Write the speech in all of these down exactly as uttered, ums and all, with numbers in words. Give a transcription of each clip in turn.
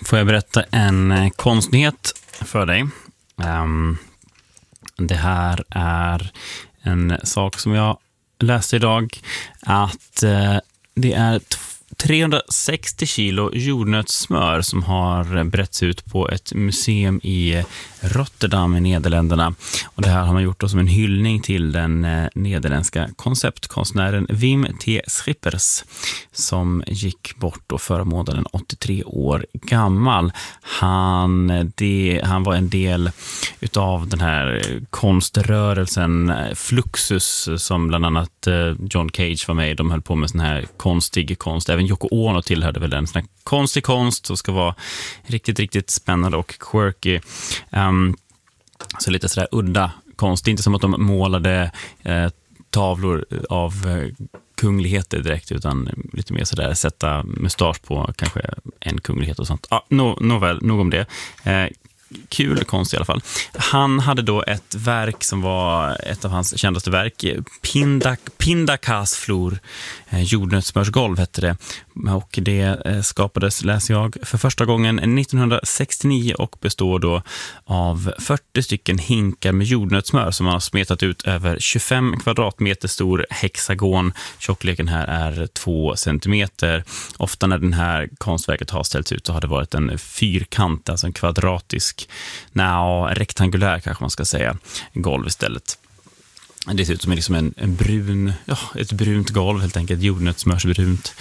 får jag berätta en konstnyhet för dig. Um, det här är en sak som jag läste idag, att uh, det är t- trehundrasextio kilo jordnötssmör som har berättats ut på ett museum i Rotterdam i Nederländerna. Och det här har man gjort då som en hyllning till den eh, nederländska konceptkonstnären Wim T. Schippers som gick bort då förra månaden, åttiotre år gammal. Han, det, han var en del utav den här konströrelsen Fluxus som bland annat eh, John Cage var med i. De höll på med sån här konstig konst. Även Yoko Ono tillhörde väl en sån här konstig konst som ska vara riktigt, riktigt spännande och quirky. Um, så lite sådär udda konst. Det är inte som att de målade eh, tavlor av eh, kungligheter direkt, utan lite mer sådär sätta mustasch på kanske en kunglighet och sånt. Ja, no, nåväl, nog om det. Eh, Kul konst i alla fall. Han hade då ett verk som var ett av hans kändaste verk, Pindak, Pindakasflor, eh, jordnötssmörsgolv hette det. Och det eh, skapades, läser jag, för första gången nittonhundrasextionio och består då av fyrtio stycken hinkar med jordnötssmör som man har smetat ut över tjugofem kvadratmeter stor hexagon. Tjockleken här är två centimeter. Ofta när den här konstverket har ställts ut så har det varit en fyrkant, alltså en kvadratisk, nej, rektangulär kanske man ska säga, golv istället. Det ser ut som liksom en, en brun, ja, ett brunt golv helt enkelt, jordnötssmörsbrunt.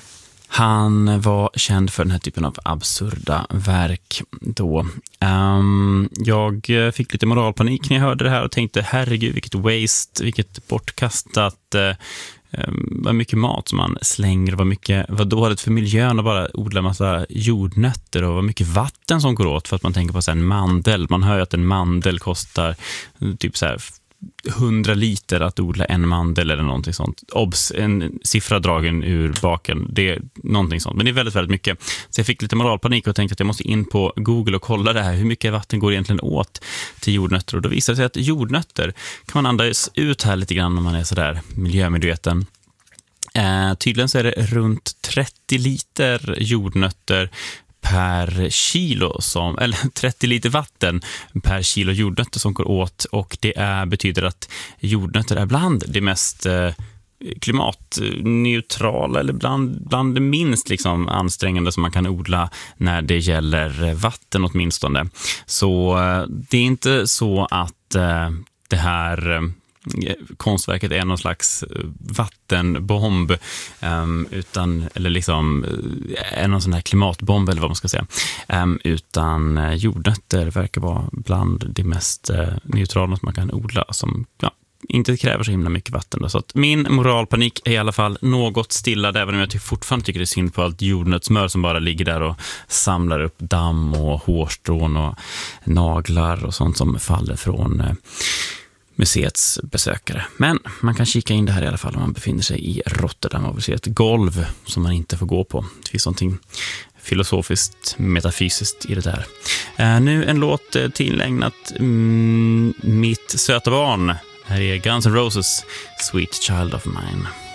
Han var känd för den här typen av absurda verk då. Um, jag fick lite moralpanik när jag hörde det här och tänkte, herregud, vilket waste, vilket bortkastat, uh, um, vad mycket mat som man slänger, vad mycket, vad dåligt för miljön att bara odla massa jordnötter, och vad mycket vatten som går åt för att man tänker på så här, en mandel. Man hör ju att en mandel kostar typ så här hundra liter att odla en mandel eller någonting sånt. Obs, en siffra dragen ur baken, det är någonting sånt. Men det är väldigt, väldigt mycket. Så jag fick lite moralpanik och tänkte att jag måste in på Google och kolla det här. Hur mycket vatten går egentligen åt till jordnötter? Och då visar det sig att jordnötter kan man andas ut här lite grann om man är sådär miljömedveten. Eh, tydligen så är det runt trettio liter jordnötter per kilo som, eller trettio liter vatten per kilo jordnötter som går åt, och det är, betyder att jordnötter är bland det mest eh, klimatneutrala eller bland, bland det minst liksom ansträngande som man kan odla när det gäller vatten åtminstone. Så eh, det är inte så att eh, det här eh, konstverket är någon slags vattenbomb, um, utan, eller liksom är någon sån här klimatbomb eller vad man ska säga, um, utan uh, jordnötter verkar vara bland det mest uh, neutrala som man kan odla, som ja, inte kräver så himla mycket vatten då. Så att min moralpanik är i alla fall något stillad, även om jag fortfarande tycker det är synd på allt jordnötssmör som bara ligger där och samlar upp damm och hårstrån och naglar och sånt som faller från uh, museets besökare. Men man kan kika in det här i alla fall om man befinner sig i Rotterdam och vill se ett golv som man inte får gå på. Det finns någonting filosofiskt, metafysiskt i det där. Uh, nu en låt tillägnat mm, mitt söta barn. Här är Guns N' Roses, Sweet Child of Mine.